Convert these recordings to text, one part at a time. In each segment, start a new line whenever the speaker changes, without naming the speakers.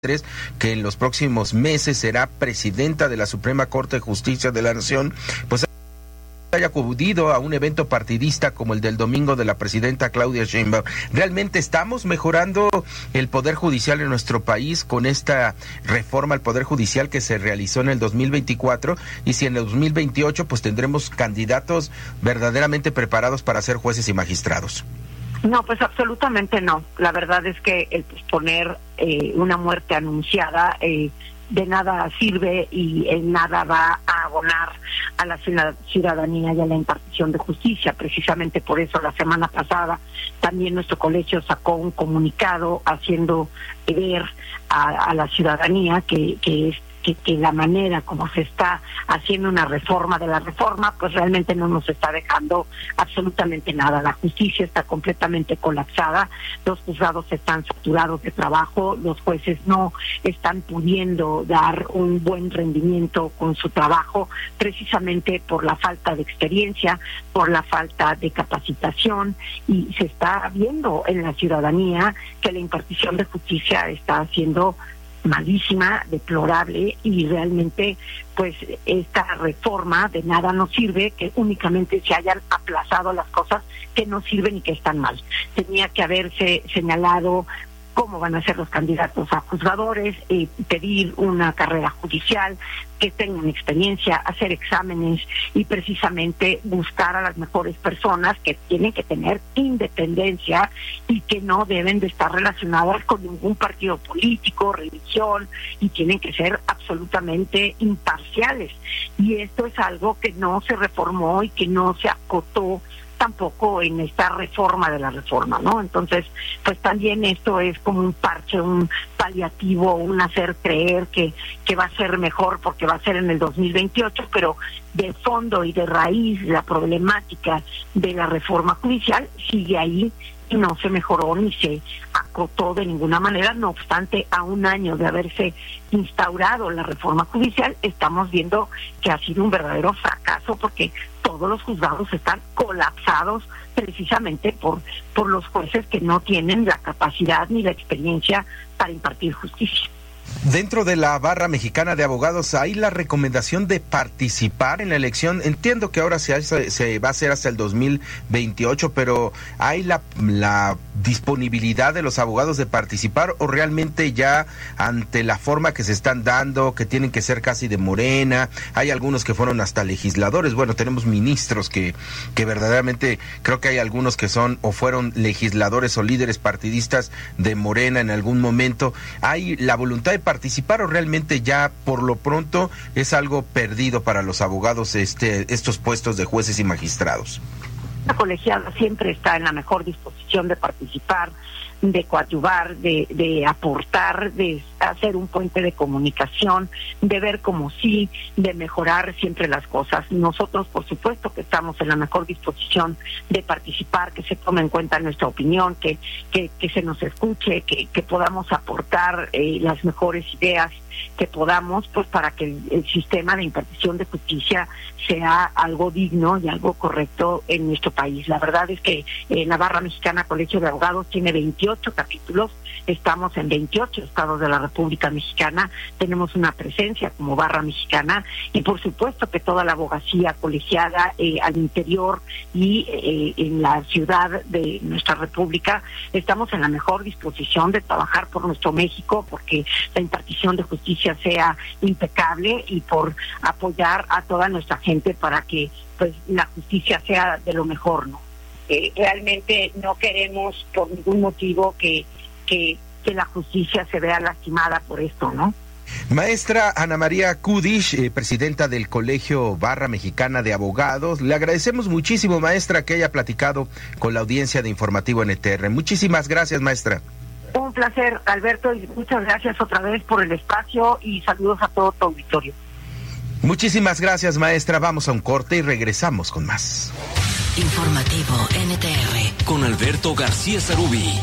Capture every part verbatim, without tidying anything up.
que en los próximos meses será presidenta de la Suprema Corte de Justicia de la Nación, pues haya acudido a un evento partidista como el del domingo de la presidenta Claudia Sheinbaum. ¿Realmente estamos mejorando el Poder Judicial en nuestro país con esta reforma al Poder Judicial que se realizó en el dos mil veinticuatro? Y si en el dos mil veintiocho pues tendremos candidatos verdaderamente preparados para ser jueces y magistrados.
No, pues absolutamente no. La verdad es que el posponer eh, una muerte anunciada eh, de nada sirve y en nada va a abonar a la ciudadanía y a la impartición de justicia. Precisamente por eso la semana pasada también nuestro colegio sacó un comunicado haciendo ver a, a la ciudadanía que, que es Que, que la manera como se está haciendo una reforma de la reforma, pues realmente no nos está dejando absolutamente nada. La justicia está completamente colapsada, los juzgados están saturados de trabajo, los jueces no están pudiendo dar un buen rendimiento con su trabajo, precisamente por la falta de experiencia, por la falta de capacitación, y se está viendo en la ciudadanía que la impartición de justicia está haciendo malísima, deplorable, y realmente pues esta reforma de nada nos sirve, que únicamente se hayan aplazado las cosas que no sirven y que están mal. Tenía que haberse señalado cómo van a ser los candidatos a juzgadores, eh, pedir una carrera judicial, que tengan experiencia, hacer exámenes y precisamente buscar a las mejores personas que tienen que tener independencia y que no deben de estar relacionadas con ningún partido político, religión, y tienen que ser absolutamente imparciales. Y esto es algo que no se reformó y que no se acotó tampoco en esta reforma de la reforma, ¿no? Entonces, pues también esto es como un parche, un paliativo, un hacer creer que, que va a ser mejor porque va a ser en el dos mil veintiocho, pero de fondo y de raíz la problemática de la reforma judicial sigue ahí y no se mejoró ni se acotó de ninguna manera. No obstante, a un año de haberse instaurado la reforma judicial, estamos viendo que ha sido un verdadero fracaso porque todos los juzgados están colapsados precisamente por, por los jueces que no tienen la capacidad ni la experiencia para impartir justicia.
Dentro de la barra mexicana de abogados hay la recomendación de participar en la elección. Entiendo que ahora se, hace, se va a hacer hasta el dos mil veintiocho, pero ¿hay la, la disponibilidad de los abogados de participar o realmente ya ante la forma que se están dando, que tienen que ser casi de Morena? Hay algunos que fueron hasta legisladores. Bueno, tenemos ministros que, que verdaderamente creo que hay algunos que son o fueron legisladores o líderes partidistas de Morena en algún momento. ¿Hay la voluntad de participar o realmente ya por lo pronto es algo perdido para los abogados este estos puestos de jueces y magistrados?
La colegiada siempre está en la mejor disposición de participar, de coadyuvar, de, de aportar, de hacer un puente de comunicación, de ver como sí, de mejorar siempre las cosas. Nosotros, por supuesto, que estamos en la mejor disposición de participar, que se tome en cuenta nuestra opinión, que que, que se nos escuche, que, que podamos aportar eh, las mejores ideas que podamos, pues para que el, el sistema de impartición de justicia sea algo digno y algo correcto en nuestro país. La verdad es que eh, la barra mexicana Colegio de Abogados tiene veintiocho capítulos, estamos en veintiocho estados de la República Mexicana, tenemos una presencia como barra mexicana y por supuesto que toda la abogacía colegiada eh, al interior y eh, en la ciudad de nuestra República estamos en la mejor disposición de trabajar por nuestro México, porque la impartición de justicia sea impecable y por apoyar a toda nuestra gente para que pues la justicia sea de lo mejor, ¿no? Eh, realmente no queremos por ningún motivo que, que, que la justicia se vea lastimada por esto, ¿no?
Maestra Ana María Kudish, eh, presidenta del Colegio Barra Mexicana de Abogados, le agradecemos muchísimo, maestra, que haya platicado con la audiencia de Informativo N T R. Muchísimas gracias, maestra.
Un placer, Alberto, y muchas gracias otra vez por el espacio y saludos a todo tu auditorio.
Muchísimas gracias, maestra. Vamos a un corte y regresamos con más.
Informativo N T R con Alberto García Sarubí.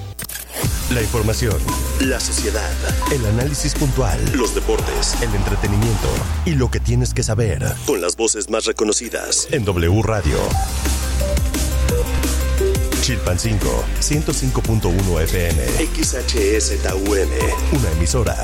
La información, la sociedad, el análisis puntual, los deportes, el entretenimiento y lo que tienes que saber con las voces más reconocidas en W Radio. Chilpancingo, ciento cinco punto uno F M. X H S T U M. Una emisora